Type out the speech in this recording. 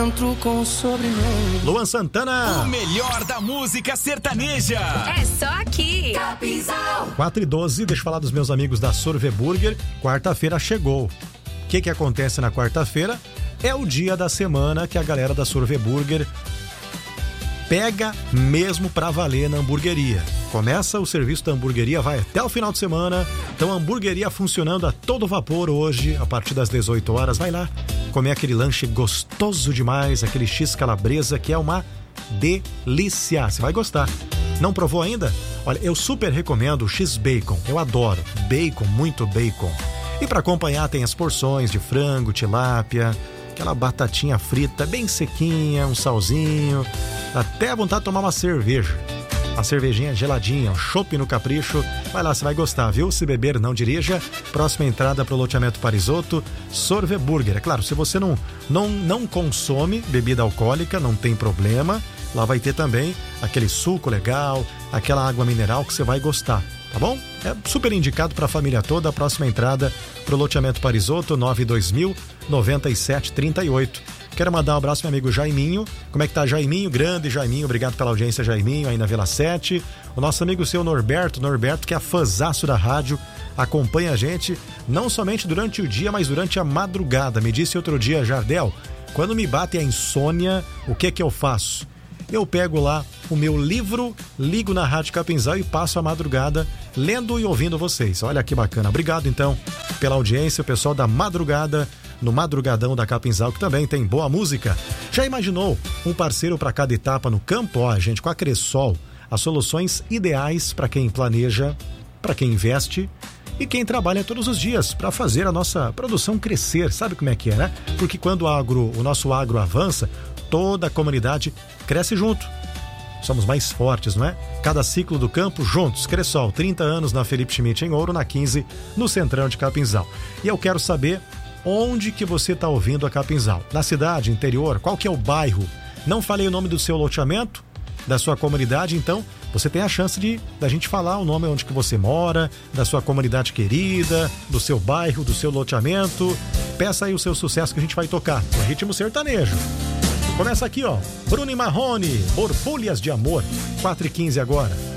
entro com sobrenome. Luan Santana. O melhor da música sertaneja. É só aqui. Capinzal. 4h12, deixa eu falar dos meus amigos da Sorve Burger. Quarta-feira chegou. O que acontece na quarta-feira? É o dia da semana que a galera da Sorve Burger pega mesmo pra valer na hamburgueria. Começa o serviço da hamburgueria, vai até o final de semana. Então a hamburgueria funcionando a todo vapor hoje, a partir das 18 horas. Vai lá comer aquele lanche gostoso demais, aquele X calabresa que é uma delícia. Você vai gostar. Não provou ainda? Olha, eu super recomendo o X-Bacon. Eu adoro. Bacon, muito bacon. E para acompanhar tem as porções de frango, tilápia, aquela batatinha frita bem sequinha, um salzinho. Dá até vontade de tomar uma cerveja. A cervejinha geladinha, um chopp no capricho. Vai lá, você vai gostar, viu? Se beber, não dirija. Próxima entrada para o loteamento Parisotto, Sorve Burger. É claro, se você não consome bebida alcoólica, não tem problema. Lá vai ter também aquele suco legal, aquela água mineral que você vai gostar, tá bom? É super indicado para a família toda. A próxima entrada para o loteamento Parisotto, 92000-9738. Quero mandar um abraço pro meu amigo Jaiminho. Como é que tá, Jaiminho? Grande Jaiminho, obrigado pela audiência, Jaiminho, aí na Vila 7. O nosso amigo seu Norberto, que é fãzaço da rádio, acompanha a gente não somente durante o dia, mas durante a madrugada. Me disse outro dia, Jardel, quando me bate a insônia, o que eu faço? Eu pego lá o meu livro, ligo na Rádio Capinzal e passo a madrugada lendo e ouvindo vocês. Olha que bacana. Obrigado, então, pela audiência, o pessoal da madrugada, no Madrugadão da Capinzal, que também tem boa música. Já imaginou um parceiro para cada etapa no campo? Ó, gente, com a Cressol, as soluções ideais para quem planeja, para quem investe e quem trabalha todos os dias para fazer a nossa produção crescer. Sabe como é que é, né? Porque quando o nosso agro avança, toda a comunidade cresce junto. Somos mais fortes, não é? Cada ciclo do campo juntos. Cressol, 30 anos na Felipe Schmidt em Ouro, na 15, no Centrão de Capinzal. E eu quero saber onde que você está ouvindo a Capinzal. Na cidade, interior, qual que é o bairro? Não falei o nome do seu loteamento, da sua comunidade, então você tem a chance da gente falar o nome onde que você mora, da sua comunidade querida, do seu bairro, do seu loteamento. Peça aí o seu sucesso que a gente vai tocar no ritmo sertanejo. Começa aqui, ó, Bruno e Marrone, Borbulhas de Amor, 4h15 agora.